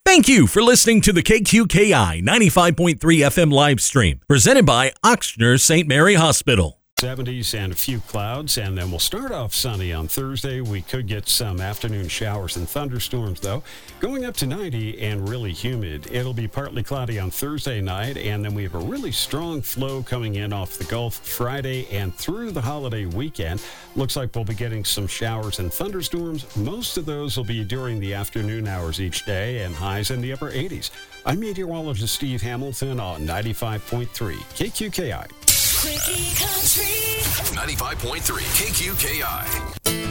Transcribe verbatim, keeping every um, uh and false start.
Thank you for listening to the K Q K I ninety-five point three F M live stream, presented by Ochsner Saint Mary Hospital. seventies and a few clouds, and then we'll start off sunny on Thursday. We could get some afternoon showers and thunderstorms, though, going up to ninety and really humid. It'll be partly cloudy on Thursday night, and then we have a really strong flow coming in off the Gulf Friday and through the holiday weekend. Looks like we'll be getting some showers and thunderstorms. Most of those will be during the afternoon hours each day, and highs in the upper eighties. I'm meteorologist Steve Hamilton on ninety-five point three K Q K I. Quickie Country ninety-five point three K Q K I.